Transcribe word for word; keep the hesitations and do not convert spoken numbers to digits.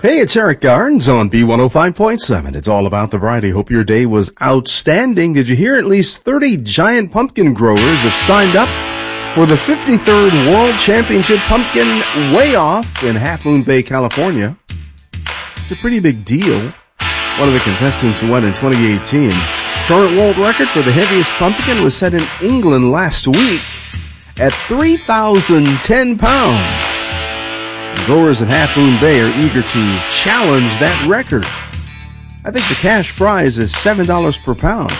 Hey, it's Eric Garnes on B one oh five point seven. It's all about the variety. Hope your day was outstanding. Did you hear at least thirty giant pumpkin growers have signed up for the fifty-third World Championship Pumpkin Way Off in Half Moon Bay, California? It's a pretty big deal. One of the contestants who won in twenty eighteen. Current world record for the heaviest pumpkin was set in England last week at three thousand ten pounds. The growers at Half Moon Bay are eager to challenge that record. I think the cash prize is seven dollars per pound.